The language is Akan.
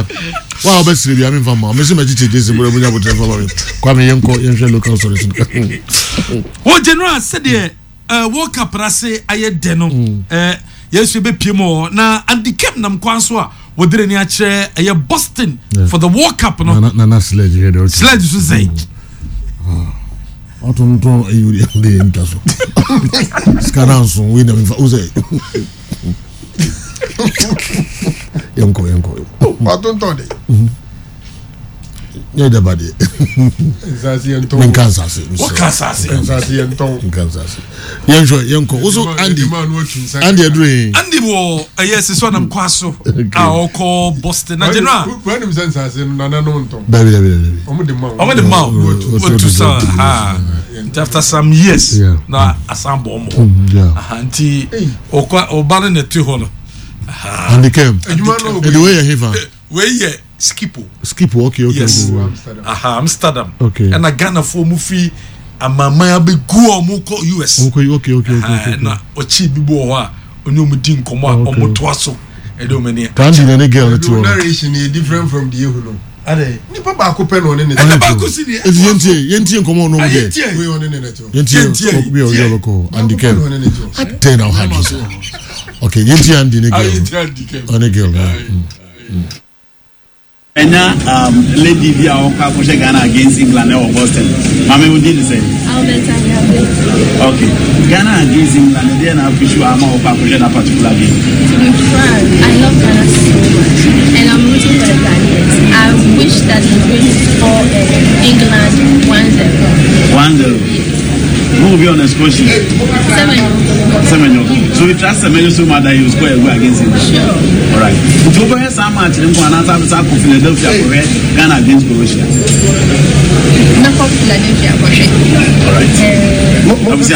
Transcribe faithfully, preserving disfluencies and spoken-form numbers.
Wow, best be I mean from mom. Missy Magic is a brother with the following. Kwame Yenko, Yenko local source. What general said there, uh, walk up, Rase, I had deno. Uh, yes, you be Pimo. Now, and the Cap Nam Kwanswa, what did any chair, a Boston for the walk up, no, not sledge here. Sledge to say. I don't know you the interso. Scaranson, we never say. Yanko, Yanko. I don't know. Yeah, the body. In Kansas. What Kansas? In Kansas. Yanko, Yanko. Also, Andy. Andy, Adrian. Andy, oh, yes, it's one of Quasso. I'll call Boston. When him sends us in Nana Nonton. Baby, baby. Over the mouth. Over the mouth. What to say? After some years, now a sambo. Yeah. Auntie, or Oban the two hollow. And they came. And the way you have where ye Skipo. Skipo, okay, okay. Yes. Aha, Amsterdam. Okay. And a Ghana for movie. And my man be go Moko U S. Okay, okay, okay, okay. And Ochi Biboa, Onumudin Koma, Omotuaso, Edomania. Candy and a girl, the narration is different from the Yehuno. Are they? Nipa Baku pen on it. It's Yenti, Yenti and Common. Yenti, we on it. Yenti, we are Yellow, and the came. I ten now had this. Okay, Yenti and the girl. On a girl. And um, Lady Via Oka Pusha Ghana against England or Boston. Mama, what did you say? I'll let her Okay. Ghana against England, then I'll push you Ama Oka Pusha that particular game. To be frank, I love Ghana so much. And I'm rooting for the Ghanaians. I wish that they win for uh, England one zero. one zero. Who will be on the score sheet? Seven. Seven. So we trust Semenyo so much that you score a goal against him. Sure. All right. If you go ahead, some match, then go another time for Philadelphia for Ghana against Croatia. Not for Philadelphia, for sure. All right.